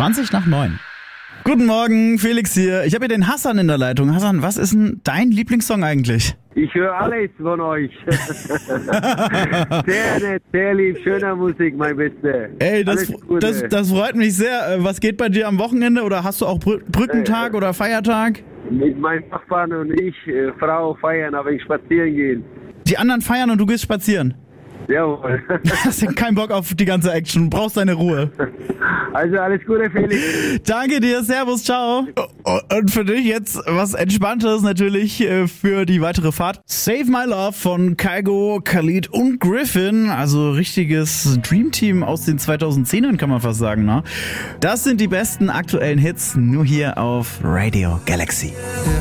20 nach 9. Guten Morgen, Felix hier. Ich habe hier den Hassan in der Leitung. Hassan, was ist denn dein Lieblingssong eigentlich? Ich höre alles von euch. Sehr nett, sehr lieb, schöner Musik, mein Bester. Ey, das freut mich sehr. Was geht bei dir am Wochenende? Oder hast du auch Brückentag oder Feiertag? Mit meinem Nachbarn und ich, Frau, feiern, aber ich spazieren gehen. Die anderen feiern und du gehst spazieren? Jawohl. Hast ja keinen Bock auf die ganze Action. Du brauchst deine Ruhe. Also alles Gute, Felix. Danke dir, servus, ciao. Und für dich jetzt was Entspanntes natürlich für die weitere Fahrt. Save My Love von Kygo, Khalid und Griffin. Also richtiges Dreamteam aus den 2010ern, kann man fast sagen, ne? Das sind die besten aktuellen Hits, nur hier auf Radio Galaxy.